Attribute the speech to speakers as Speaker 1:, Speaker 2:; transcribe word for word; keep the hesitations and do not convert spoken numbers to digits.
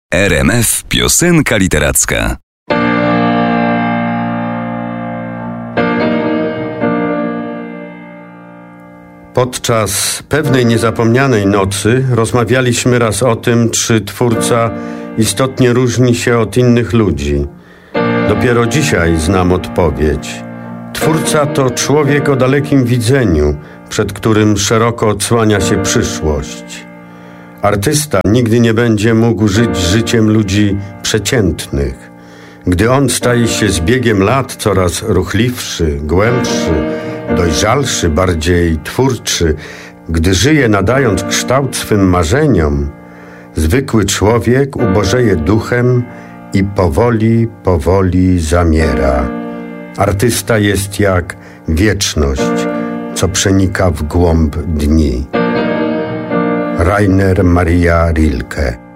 Speaker 1: R M F Piosenka Literacka.
Speaker 2: Podczas pewnej niezapomnianej nocy rozmawialiśmy raz o tym, czy twórca istotnie różni się od innych ludzi. Dopiero dzisiaj znam odpowiedź. Twórca to człowiek o dalekim widzeniu, przed którym szeroko odsłania się przyszłość. Artysta nigdy nie będzie mógł żyć życiem ludzi przeciętnych. Gdy on staje się z biegiem lat coraz ruchliwszy, głębszy, dojrzalszy, bardziej twórczy, gdy żyje nadając kształt swym marzeniom, zwykły człowiek ubożeje duchem i powoli, powoli zamiera. Artysta jest jak wieczność, co przenika w głąb dni. Rainer Maria Rilke.